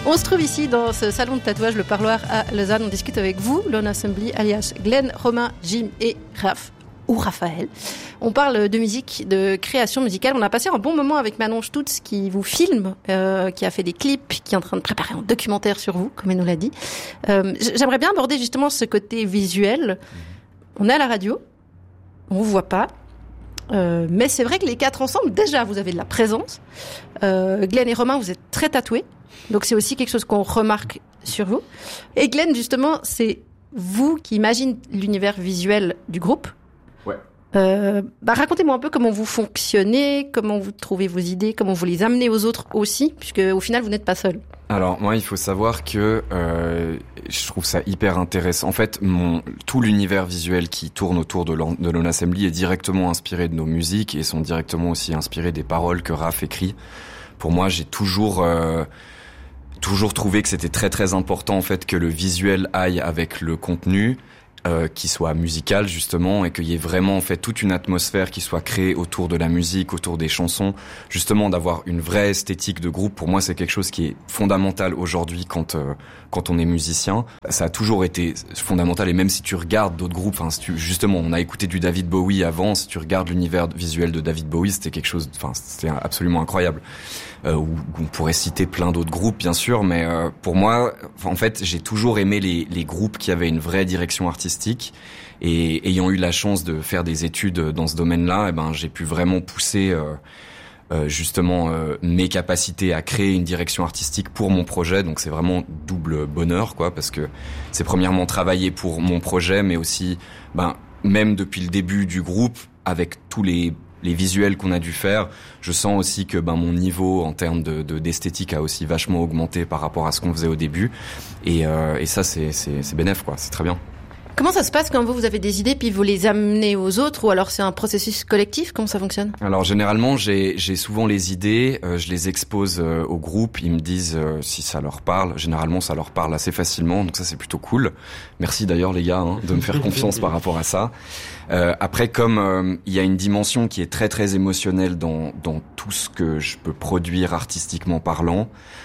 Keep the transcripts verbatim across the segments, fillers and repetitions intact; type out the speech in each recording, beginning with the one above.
On se trouve ici dans ce salon de tatouage, le Parloir à Lausanne. On discute avec vous, Lone Assembly, alias Glenn, Romain, Jim et Raph, ou Raphaël. On parle de musique, de création musicale. On a passé un bon moment avec Manon Stutz qui vous filme, euh, qui a fait des clips, qui est en train de préparer un documentaire sur vous, comme elle nous l'a dit. Euh, j'aimerais bien aborder justement ce côté visuel. On est à la radio, on vous voit pas. Euh, mais c'est vrai que les quatre ensemble, déjà, vous avez de la présence. Euh, Glenn et Romain, vous êtes très tatoués. Donc, c'est aussi quelque chose qu'on remarque sur vous. Et Glenn, justement, c'est vous qui imaginez l'univers visuel du groupe. Ouais. Euh, bah, racontez-moi un peu comment vous fonctionnez, comment vous trouvez vos idées, comment vous les amenez aux autres aussi, puisque au final, vous n'êtes pas seul. Alors moi, il faut savoir que euh, je trouve ça hyper intéressant. En fait, mon tout l'univers visuel qui tourne autour de, de Lone Assembly est directement inspiré de nos musiques et sont directement aussi inspirés des paroles que Raph écrit. Pour moi, j'ai toujours euh, toujours trouvé que c'était très très important en fait que le visuel aille avec le contenu. Euh, qui soit musical justement et qu'il y ait vraiment en fait toute une atmosphère qui soit créée autour de la musique, autour des chansons, justement d'avoir une vraie esthétique de groupe. Pour moi, c'est quelque chose qui est fondamental aujourd'hui quand euh, quand on est musicien. Ça a toujours été fondamental et même si tu regardes d'autres groupes, enfin si tu, justement, on a écouté du David Bowie avant, si tu regardes l'univers visuel de David Bowie, c'était quelque chose, enfin c'était absolument incroyable. Euh, où on pourrait citer plein d'autres groupes bien sûr, mais euh, pour moi, en fait, j'ai toujours aimé les les groupes qui avaient une vraie direction artistique. Et ayant eu la chance de faire des études dans ce domaine-là, eh ben j'ai pu vraiment pousser euh, euh, justement euh, mes capacités à créer une direction artistique pour mon projet. Donc c'est vraiment double bonheur, quoi, parce que c'est premièrement travailler pour mon projet, mais aussi, ben même depuis le début du groupe, avec tous les les visuels qu'on a dû faire, je sens aussi que ben mon niveau en termes de, de d'esthétique a aussi vachement augmenté par rapport à ce qu'on faisait au début. Et, euh, et ça c'est c'est c'est bénef, quoi. C'est très bien. Comment ça se passe quand vous, vous avez des idées puis vous les amenez aux autres, ou alors c'est un processus collectif? Comment ça fonctionne? Alors généralement, j'ai, j'ai souvent les idées, euh, je les expose euh, au groupe, ils me disent euh, si ça leur parle. Généralement, ça leur parle assez facilement, donc ça c'est plutôt cool. Merci d'ailleurs les gars hein, de me faire confiance par rapport à ça. Euh, après, comme euh, il y a une dimension qui est très très émotionnelle dans dans tout ce que je peux produire artistiquement parlant,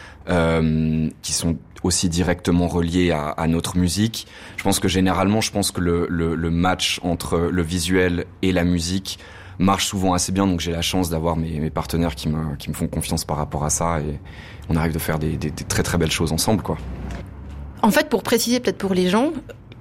euh, qui sont aussi directement reliés à, à notre musique. Je pense que généralement, je pense que le, le, le match entre le visuel et la musique marche souvent assez bien. Donc j'ai la chance d'avoir mes, mes partenaires qui me, qui me font confiance par rapport à ça et on arrive de faire des, des, des très très belles choses ensemble, quoi. En fait, pour préciser peut-être pour les gens,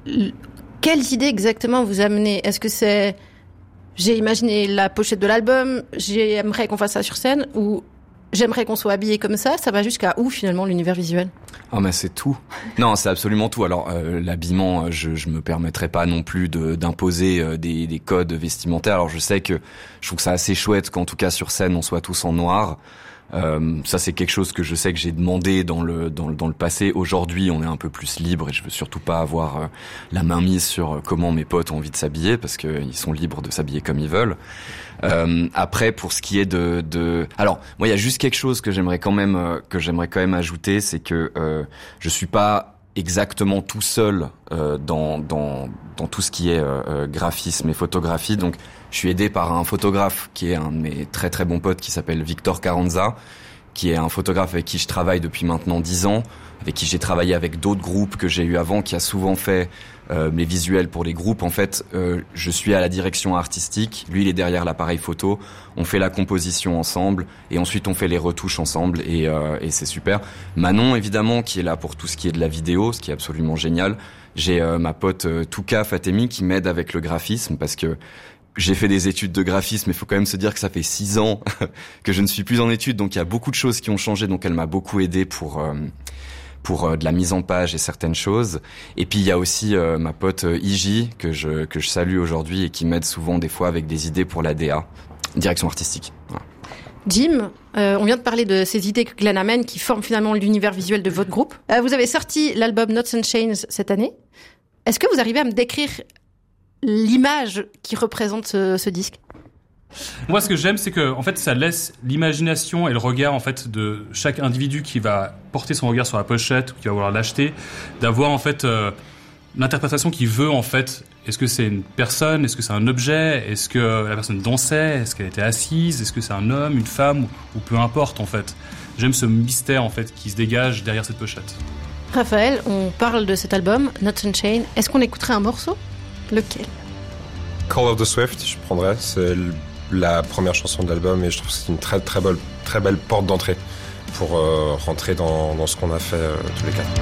quelles idées exactement vous amenez? Est-ce que c'est j'ai imaginé la pochette de l'album, j'aimerais qu'on fasse ça sur scène, ou j'aimerais qu'on soit habillé comme ça? Ça va jusqu'à où finalement l'univers visuel? Ah mais c'est tout. Non, c'est absolument tout. Alors euh, l'habillement, je je me permettrai pas non plus de d'imposer euh, des des codes vestimentaires. Alors je sais que je trouve que c'est assez chouette qu'en tout cas sur scène on soit tous en noir. Euh, ça c'est quelque chose que je sais que j'ai demandé dans le dans le dans le passé. Aujourd'hui, on est un peu plus libre et je veux surtout pas avoir euh, la main mise sur comment mes potes ont envie de s'habiller parce que ils sont libres de s'habiller comme ils veulent. Euh, après, pour ce qui est de, de, alors moi, il y a juste quelque chose que j'aimerais quand même euh, que j'aimerais quand même ajouter, c'est que euh, je suis pas exactement tout seul euh, dans dans dans tout ce qui est euh, graphisme et photographie. Donc, je suis aidé par un photographe qui est un de mes très très bons potes qui s'appelle Victor Carranza, qui est un photographe avec qui je travaille depuis maintenant dix ans, avec qui j'ai travaillé avec d'autres groupes que j'ai eu avant, qui a souvent fait euh, les visuels pour les groupes. En fait, euh, je suis à la direction artistique, lui il est derrière l'appareil photo, on fait la composition ensemble et ensuite on fait les retouches ensemble et, euh, et c'est super. Manon évidemment qui est là pour tout ce qui est de la vidéo, ce qui est absolument génial. J'ai euh, ma pote euh, Touka Fatemi qui m'aide avec le graphisme parce que j'ai fait des études de graphisme, mais il faut quand même se dire que ça fait six ans que je ne suis plus en études, donc il y a beaucoup de choses qui ont changé, donc elle m'a beaucoup aidé pour euh, pour euh, de la mise en page et certaines choses. Et puis il y a aussi euh, ma pote euh, Iji que je que je salue aujourd'hui et qui m'aide souvent des fois avec des idées pour la D A, direction artistique. Voilà. Jim, euh, on vient de parler de ces idées que Glenn amène qui forment finalement l'univers visuel de votre groupe. Euh, vous avez sorti l'album Knots and Chains cette année. Est-ce que vous arrivez à me décrire l'image qui représente ce, ce disque? Moi, ce que j'aime, c'est que, en fait, ça laisse l'imagination et le regard, en fait, de chaque individu qui va porter son regard sur la pochette ou qui va vouloir l'acheter, d'avoir, en fait, euh, l'interprétation qu'il veut, en fait. Est-ce que c'est une personne? Est-ce que c'est un objet? Est-ce que la personne dansait? Est-ce qu'elle était assise? Est-ce que c'est un homme, une femme? Ou, ou peu importe, en fait. j'aime ce mystère en fait qui se dégage derrière cette pochette. Raphaël, on parle de cet album, Knots and Chains. Est-ce qu'on écouterait un morceau ? Lequel ? Call of the Swift, je prendrais. C'est la première chanson de l'album et je trouve que c'est une très très belle, très belle porte d'entrée pour euh, rentrer dans, dans ce qu'on a fait euh, tous les quatre.